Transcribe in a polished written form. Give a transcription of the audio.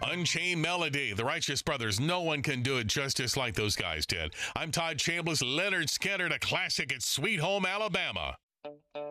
Unchained Melody, the Righteous Brothers. No one can do it justice like those guys did. I'm Todd Chambliss. Leonard Skinner, a classic at Sweet Home Alabama.